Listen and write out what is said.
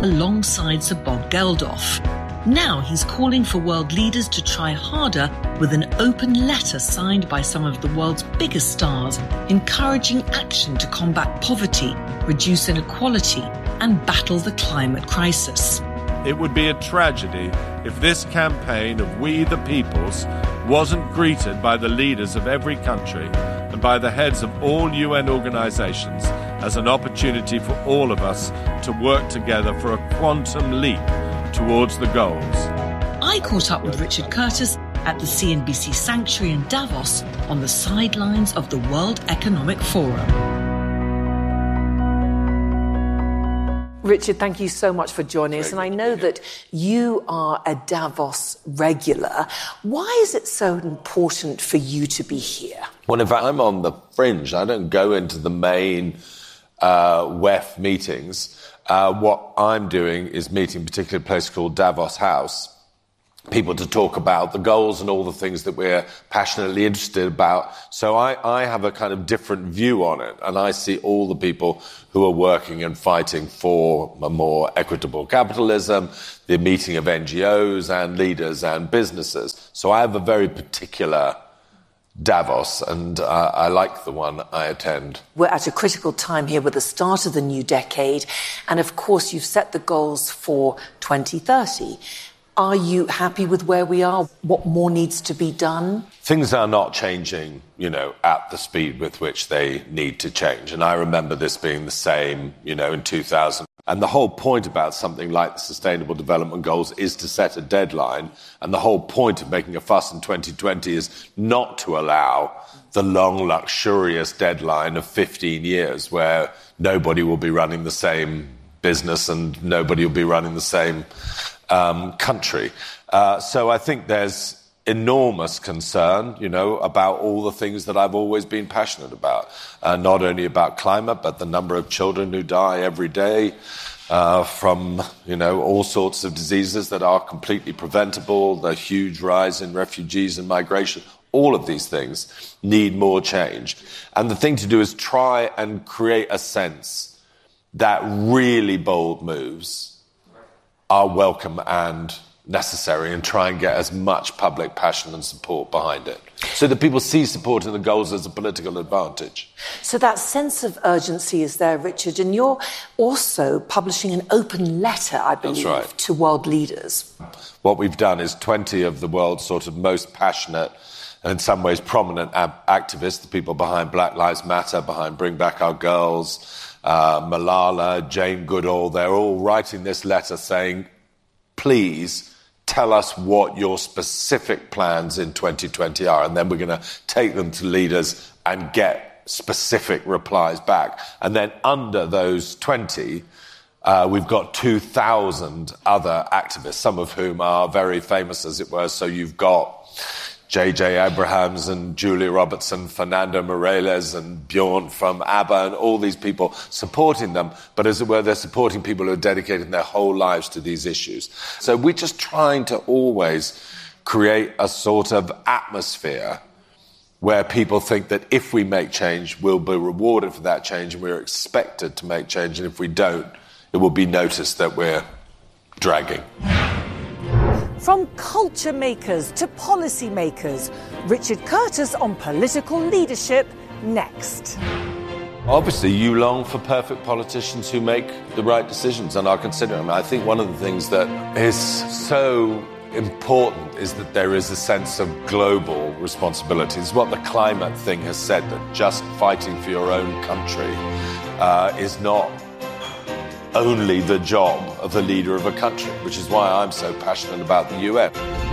alongside Sir Bob Geldof. Now he's calling for world leaders to try harder with an open letter signed by some of the world's biggest stars, encouraging action to combat poverty, reduce inequality, and battle the climate crisis. It would be a tragedy if this campaign of We the Peoples wasn't greeted by the leaders of every country and by the heads of all UN organizations as an opportunity for all of us to work together for a quantum leap towards the goals. I caught up with Richard Curtis at the CNBC Sanctuary in Davos on the sidelines of the World Economic Forum. Richard, thank you so much for joining us. And I know that you are a Davos regular. Why is it so important for you to be here? Well, in fact, I'm on the fringe. I don't go into the main WEF meetings. What I'm doing is meeting, particularly a place called Davos House, people to talk about the goals and all the things that we're passionately interested about. So I have a kind of different view on it, and I see all the people who are working and fighting for a more equitable capitalism, the meeting of NGOs and leaders and businesses. So I have a very particular Davos, and I like the one I attend. We're at a critical time here with the start of the new decade, and of course you've set the goals for 2030. Are you happy with where we are? What more needs to be done? Things are not changing, at the speed with which they need to change. And I remember this being the same, in 2000. And the whole point about something like the Sustainable Development Goals is to set a deadline. And the whole point of making a fuss in 2020 is not to allow the long, luxurious deadline of 15 years where nobody will be running the same business and nobody will be running the same country. So I think there's enormous concern, about all the things that I've always been passionate about, not only about climate, but the number of children who die every day from, all sorts of diseases that are completely preventable, the huge rise in refugees and migration. All of these things need more change. And the thing to do is try and create a sense that really bold moves are welcome and necessary, and try and get as much public passion and support behind it so that people see supporting the goals as a political advantage. So that sense of urgency is there, Richard, and you're also publishing an open letter, I believe, That's right, to world leaders. What we've done is 20 of the world's sort of most passionate and in some ways prominent activists, the people behind Black Lives Matter, behind Bring Back Our Girls, Malala, Jane Goodall, they're all writing this letter saying, please tell us what your specific plans in 2020 are, and then we're going to take them to leaders and get specific replies back. And then under those 20, we've got 2,000 other activists, some of whom are very famous, as it were. So you've got J.J. Abrahams and Julia Robertson, Fernando Morales and Bjorn from ABBA, and all these people supporting them. But as it were, they're supporting people who are dedicating their whole lives to these issues. So we're just trying to always create a sort of atmosphere where people think that if we make change, we'll be rewarded for that change, and we're expected to make change. And if we don't, it will be noticed that we're dragging. From culture makers to policy makers, Richard Curtis on political leadership next. Obviously, you long for perfect politicians who make the right decisions and are considerate. I think one of the things that is so important is that there is a sense of global responsibility. It's what the climate thing has said, that just fighting for your own country is not only the job of the leader of a country, which is why I'm so passionate about the UN.